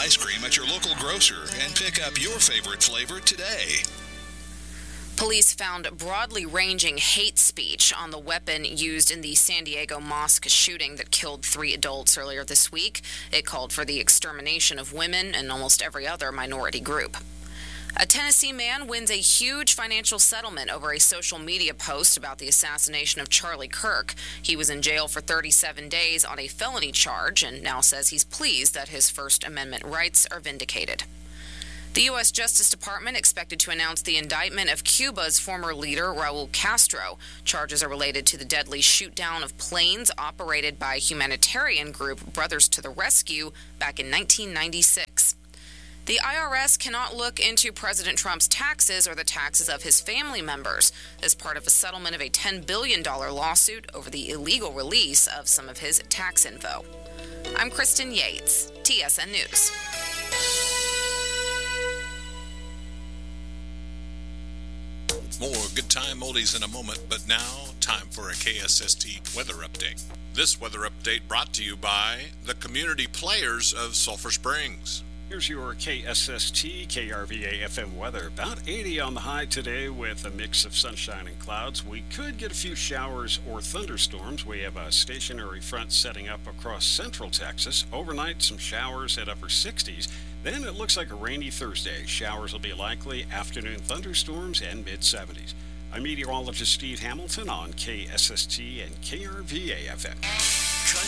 ice cream at your local grocer and pick up your favorite flavor today. Police found broadly ranging hate speech on the weapon used in the San Diego mosque shooting that killed 3 adults earlier this week. It called for the extermination of women and almost every other minority group. A Tennessee man wins a huge financial settlement over a social media post about the assassination of Charlie Kirk. He was in jail for 37 days on a felony charge and now says he's pleased that his First Amendment rights are vindicated. The U.S. Justice Department expected to announce the indictment of Cuba's former leader, Raul Castro. Charges are related to the deadly shoot-down of planes operated by humanitarian group Brothers to the Rescue back in 1996. The IRS cannot look into President Trump's taxes or the taxes of his family members as part of a settlement of a $10 billion lawsuit over the illegal release of some of his tax info. I'm Kristen Yates, TSN News. More good time oldies in a moment, but now time for a KSST weather update. This weather update brought to you by the community players of Sulphur Springs. Here's your KSST KRVA FM weather. About 80 on the high today with a mix of sunshine and clouds. We could get a few showers or thunderstorms. We have a stationary front setting up across central Texas. Overnight, some showers at upper 60s. Then it looks like a rainy Thursday. Showers will be likely, afternoon thunderstorms, and mid-70s. I'm meteorologist Steve Hamilton on KSST and KRVA FM.